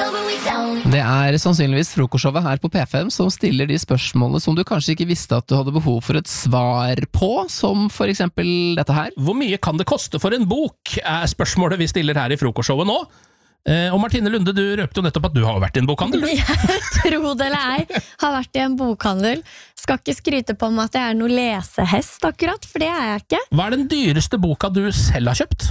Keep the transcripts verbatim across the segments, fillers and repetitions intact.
Det er sannsynligvis frokostshowet her på P fem som stiller de spørsmålene som du kanskje ikke visste at du hadde behov for et svar på, som for eksempel dette her. Hvor mye kan det koste for en bok, er spørsmålet vi stiller her i frokostshowet nå. Eh, og Martine Lunde, du røpte jo nettopp at du har vært i en bokhandel. Jeg tror det eller ei, har vært i en bokhandel. Skal ikke skryte på meg at jeg er noe lesehest akkurat, for det er jeg ikke. Hva er den dyreste boka du selv har kjøpt?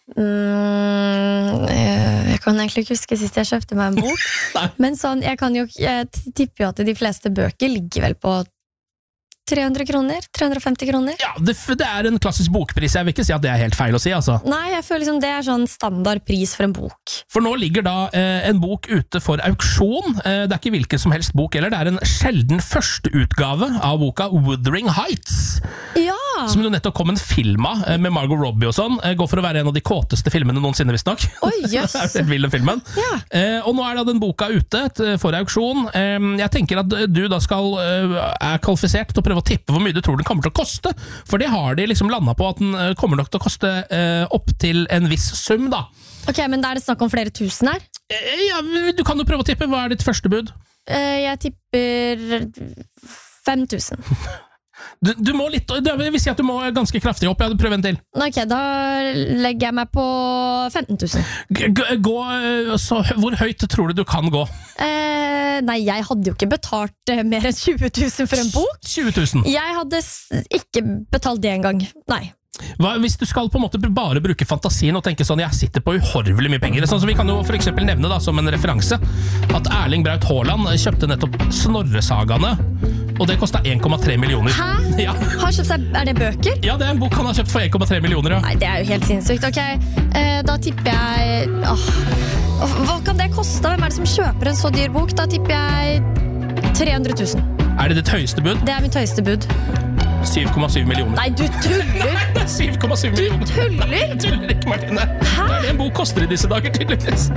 Mm, jeg kan egentlig ikke huske sist jeg kjøpte meg en bok. Men sånn, jeg kan jo jeg tipper jo at de fleste bøker ligger vel på tre hundre kroner, tre hundre og femti kroner. Ja, det, det er en klassisk bokpris. Jeg vil ikke si at det er helt feil å si, altså. Nei, jeg føler liksom det er sånn standardpris for en bok. For nå ligger da eh, en bok ute for auksjon. Eh, det er ikke hvilken som helst bok heller. Det er en sjelden førsteutgave av boka Wuthering Heights. Ja! Som det nettopp kom en film av, eh, med Margot Robbie og sånn. Eh, går for å være en av de kåteste filmene noensinne, visst nok. Oi, jøss! Det er helt vild den filmen. Ja. Eh, og nå er da den boka ute for auksjon. Eh, jeg tenker at du da skal, eh, er kvalifisert til å prøve å tippe hvor mye du tror den kommer til å koste, for det har de liksom landet på at den kommer nok til å koste eh, opp til en viss sum da. Ok, men da er det snakk om flere tusen her? Eh, ja, du kan jo prøve å tippe. Hva er ditt første bud? Eh, jeg tipper fem tusen. Du, du må litt, det vil si at du må ganske kraftig opp. Jeg hadde prøvd en til. Ok, da legger jeg meg på femten tusen. G gå, så, hvor høyt tror du du kan gå? Eh, nei, jeg hadde jo ikke betalt eh, mer enn tjue tusen for en bok. tjue tusen? Jeg hadde s ikke betalt det en gang, nei. Hva, hvis du skal på en måte bare bruke fantasien og tenke sånn, jeg sitter på uhorvelig mye penger, sånn som vi kan jo for eksempel nevne da, som en referanse, at Erling Braut Haaland kjøpte nettopp Snorresagaene, og det kostet en komma tre millioner. Hæ? Ja. Har kjøpt seg, er det bøker? Ja, det er en bok han har kjøpt for en komma tre millioner, ja. Nei, det er jo helt sinnssykt. Ok, eh, da tipper jeg åh, hva kan det koste? Hvem er det som kjøper en så dyr bok? Da tipper jeg tre hundre tusen. Er det ditt høyeste bud? Det er mitt høyeste bud. syv komma syv millioner. Nei, du tuller! syv komma syv millioner. Du tuller? Jeg tuller ikke, Martine. Hæ? Det er det en bok koster i disse dager, tydeligvis.